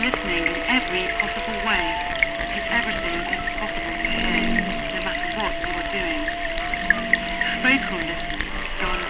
listening in every possible way, because everything is possible to hear, no matter what you are doing. Vocal listening.